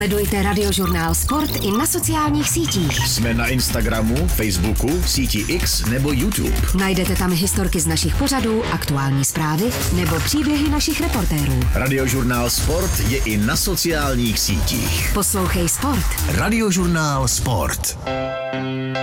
Sledujte Radiožurnál Sport i na sociálních sítích. Jsme na Instagramu, Facebooku, síti X nebo YouTube. Najdete tam historky z našich pořadů, aktuální zprávy nebo příběhy našich reportérů. Radiožurnál Sport je i na sociálních sítích. Poslouchej Sport. Radiožurnál Sport.